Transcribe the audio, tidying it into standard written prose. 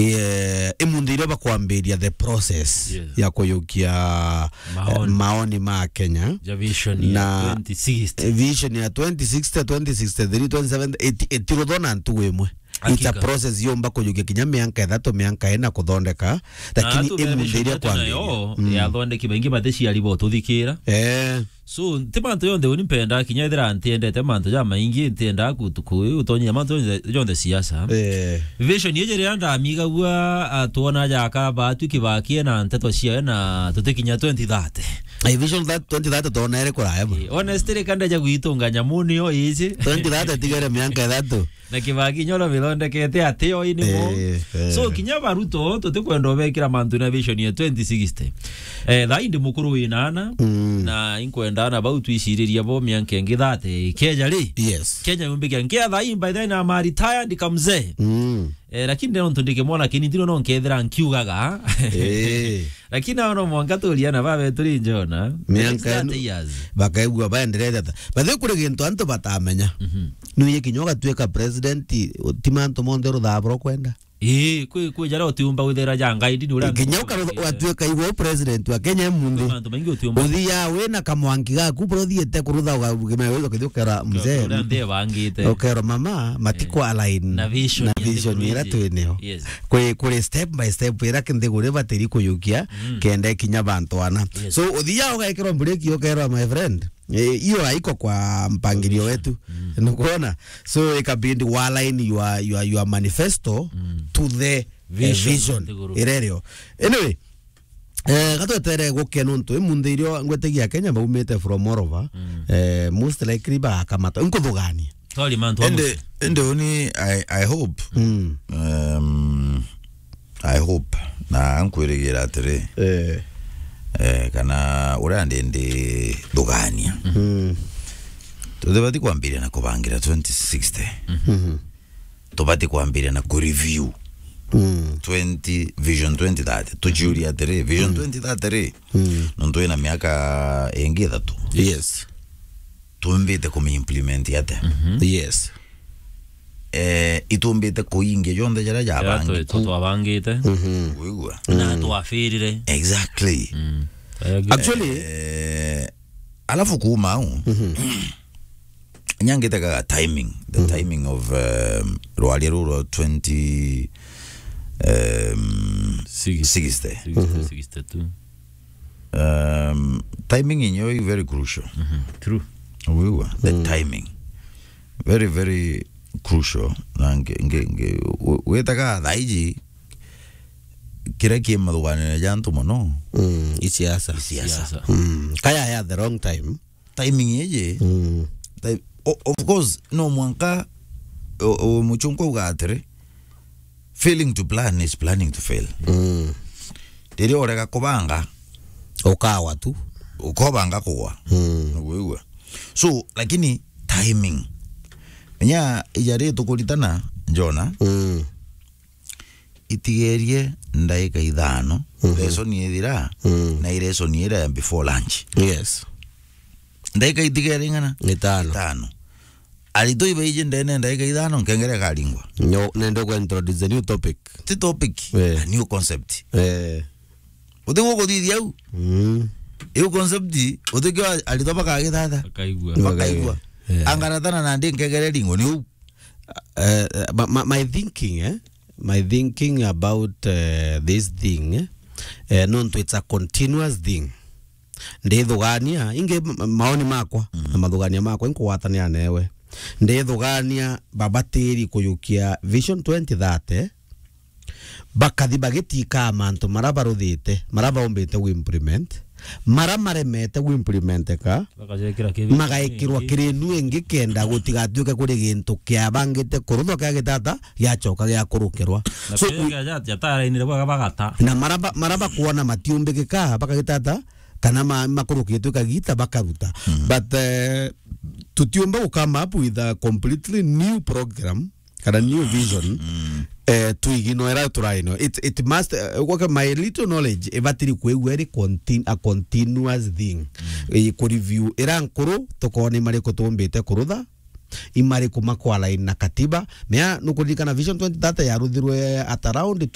imundire bakwambiria the process ya kuyukia maoni ma Kenya vision ya 2060 vision ya 2060 2063 2070 etirodona ntuwemwe. It's a process yomba kuyukia kinya mianka ethatu mianka ena kuthondeka lakini imundire kwambiria ya thondeki baingi bateshi alibo tuthikira so timanto yonde unimpenda kinya ithira ntiendete manto ja maingi ntienda utonya manto yonde siasa vision yeje yanda amiga gwa tuona jaka batu kibakie na nteto cia na tutekinya 2030 vision that 2030 tuona ere kuraya honestly kanda ja gwitunganya munio ici 2030 tigere mianka ethatu na kibaki nyolo bilondekete ateo ini mo so kinya baruto tutikwenda bekira mantu na vision ya 2060 thaindi mukuru winana na inkwenda na bau twishiriria bo mianke ngithate Kenya ri Kenya yumbikia ngia thai by then am retire ndikamze lakini ndio ndikimona kini ndiro no nkethera nkiugaga lakini ono mwangatũria na babe turi njona mianka bakaigua baendelea bathe kuri gintu antu batamenya nuye kinyoga tueka president timanto mondero thabro kwenda kwe jara otiumba withera janga idini ura kinyoka watueka igo president wa Kenya mundi uthia wena kamwangi gaku prothiete kurutha ugime wezo kithukera mzee ndie bangite okero mama matiko align na vision ira twineo kwe step by step ira kinde gure bateri kuyukia kende kinya bantu ana so uthia ugekero break yokero my friend hiyo haiko kwa mpangilio wetu unaona so ikabindi waline your manifesto to the vision irerio anyway gato tere gokenuntu imundirio ngwetegia Kenya baumete from Morova most likely ba kamata nkudugani toli mantu ende oni I hope na ankweregira tere kana urandende dugania tudebati kwambiria na kubangira 2060 tubati kwambiria na review 20 vision 2030 tujuria tere vision 2030 nonto ina miaka engi thatu tumbite kumi implement yate itumbite kuinge jonde jara jabangi twabangite wigwa na twafirire exactly actually alafu kuma nyangite ka timing the timing of roalero 20 62 timing inyo is very crucial true wigwa the timing very very crucial nge wetaka thaiji kira kimadugana jantu mono isiasa kaya ya the wrong timing yeje of course no mwanka muchunko ugatere failing to plan is planning to fail diri orega kubanga okawa tu ukobanga kuwa wewe so lakini timing nya ijare tukulitana njona itigerie ndaika ithano leso ni ethira na ireso ni era before lunch ndaika itigerie ngana ithano alito ibeje ndene ndaika ithano nkengere galingwa nendo go introduce a new topic a new concept utengo kodithia u iyo concept utengo alito baka githada bakaigwa angaratana na ndi nkegere lingo ni u my thinking about this thing non to it's a continuous thing ndithugania inge maoni makwa na mathugania makwa inkuwatania newe ndithugania babatiri kuyukia vision 2030 bakathi bagitika mantu marabaruthite marabaombete wi implement maramaremete wi implement ka magaikirwa kirinu ingi kenda gutigatuke kuri gintu kia bangite kurutho ka gitata yachoka ya kurukirwa so ya tarainire bwa bagata na maraba kuona matiumbike ka bakagitata kana makurukitwe kagita bakaruta but tutiumba ku come up with a completely new program kana new vision tuiginoera turaino it must my little knowledge evatiri kwegwere a continuous thing ku review era nkuru tokone mariko tumbite kurutha imari kumakwala ina katiba mea nukurikana vision 2030 yaruthirwe at around